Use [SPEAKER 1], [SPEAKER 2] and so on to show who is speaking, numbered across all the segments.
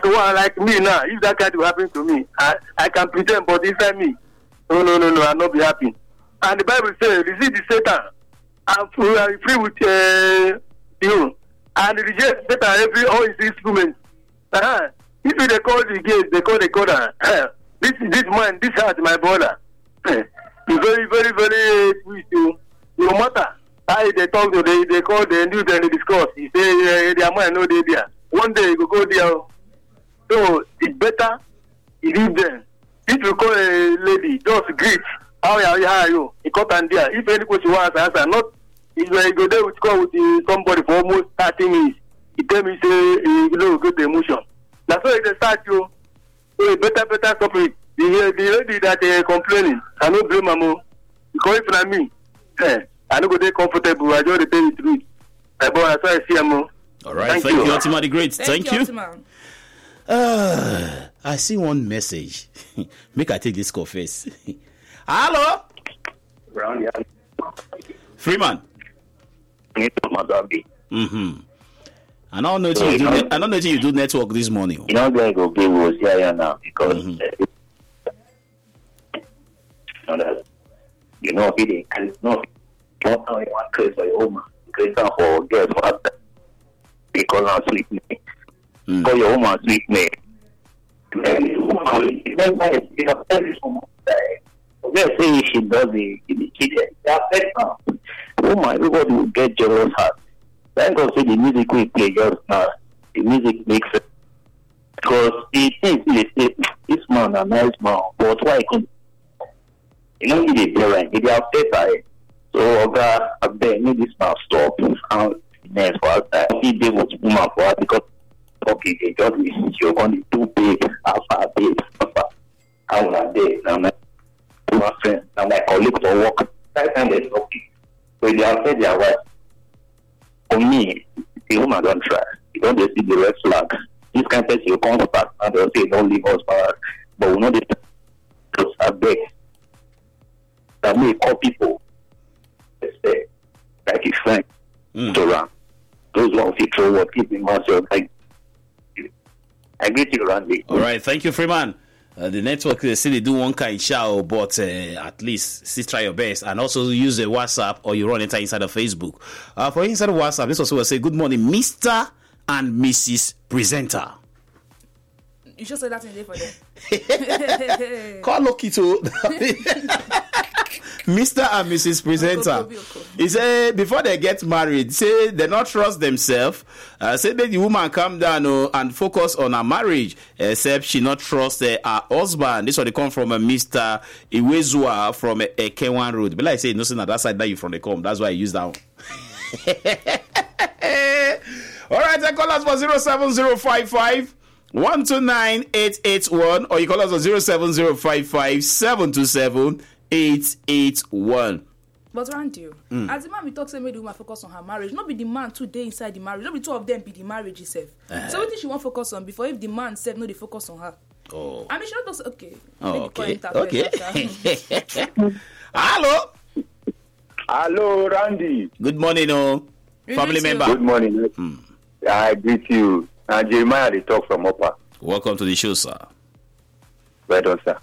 [SPEAKER 1] one like me now, if that kind will happen to me, I can pretend, but inside me, no, I'll not be happy. And the Bible says, resist the Satan, and free with you, and reject Satan all his instruments. If they call the gate, they call the corner. This man, this heart, my brother, he's very, very, very sweet. No matter how they talk, they call, they do, they discuss. He say, their man, no, they there. One day, you go there. So, it's better you leave them. If you call a lady, just greet. How are you? He cut and there. If any question wants to answer, not if you go there with somebody for almost 30 minutes, he tell me, say, you know, get the emotion. That's why they start you. So, better stop it. The lady that complaining, I don't blame her more. Because if not me, I don't go there comfortable. I just tell the truth. That's why I see her more.
[SPEAKER 2] All right, thank you, Ultima the Great. Thank you.
[SPEAKER 3] Ultima.
[SPEAKER 2] I see one message. Make I take this call first. Hello? Freeman. Mm-hmm. I don't know if you do network this morning.
[SPEAKER 4] You know, going to be was here now because you know, he didn't know one case by home, case for girls for because I'm sweet me. Call your woman sweet me. Let's say she does the kid. Woman, everybody will get jealous heart. Thank God, say the music we play just now. The music makes sense. Because he thinks this man a nice man, but why couldn't? You know, he did right. He did upset by it. So, I beg me this man stop. And next for us, he did what woman for us because okay, they just listen. You're going to do big alpha big. I was there. Now my friend, now my colleague for work. That time they okay. So they upset their wife. For me, the woman don't try. You don't just see the red flag. This kind of person you come back and they'll say don't leave us back. But we know this because I beg that may call people say like his friend to run. Those who want to throw what keep in myself. I greet you, Randy.
[SPEAKER 2] All right, thank you, Freeman. The network, they say they do one kind show, but at least still try your best. And also use a WhatsApp or you run it inside of Facebook. For inside of WhatsApp, this also will say, good morning, Mr. and Mrs. Presenter.
[SPEAKER 3] You should say that in there for them.
[SPEAKER 2] Call Lucky to Mr. and Mrs. Presenter. He said before they get married, say they not trust themselves. Say that the woman calm down and focus on her marriage, except she not trust her husband. This one they come from Mr. Iwezua from K1 Road. But like I say, nothing at that side that you from the come. That's why I use that one. All right, then call us for 07055 129-881 or you call us on 07055 727 881.
[SPEAKER 3] But Randy, as the man we talk, say maybe the woman focus on her marriage. Not be the man today inside the marriage. Not be two of them be the marriage itself. So what did she want focus on before if the man said no, they focus on her?
[SPEAKER 2] Oh.
[SPEAKER 3] I mean, she not just okay.
[SPEAKER 2] Oh, okay. Hello.
[SPEAKER 1] Hello, Randy.
[SPEAKER 2] Good morning, family member.
[SPEAKER 1] Good morning. I greet you. And Jeremiah, they talk from Upper.
[SPEAKER 2] Welcome to the show, sir.
[SPEAKER 1] Well done, sir.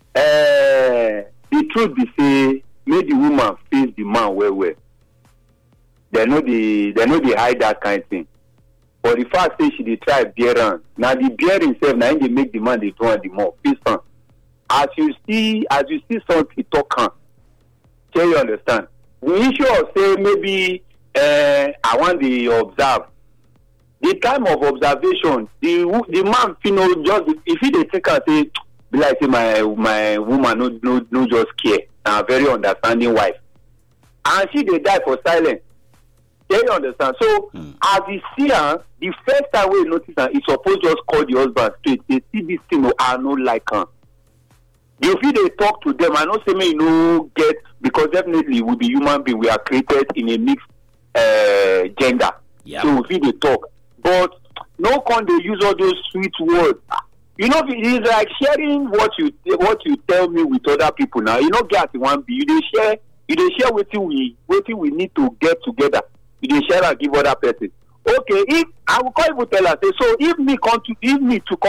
[SPEAKER 1] The truth be say, make the woman face the man well. They know they hide that kind of thing. But the fact say she dey try bear on. Now the bear himself, now they make the man they do and the more. Face on. As you see something talk on. Can you understand? The issue of say maybe I want to observe. The time of observation, the man, just if he dey think and say, be like say my woman no just care, a very understanding wife, and she dey die for silence. Can you understand? So as you see her, the first time we notice her, he suppose just call the husband straight. They see this thing, I no like her. You feel they talk to them, I know say me no get because definitely we be human being, we are created in a mixed gender.
[SPEAKER 2] Yeah.
[SPEAKER 1] So we feel they talk. But no con they use all those sweet words. You know, it's like sharing what you tell me with other people now. You know, get one be you share what we need to get together. You share and give other person. Okay, if I will call you tell her say so if me to come